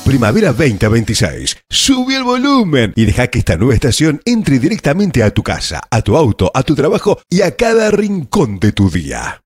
Primavera 2026. Sube el volumen y deja que esta nueva estación entre directamente a tu casa, a tu auto, a tu trabajo y a cada rincón de tu día.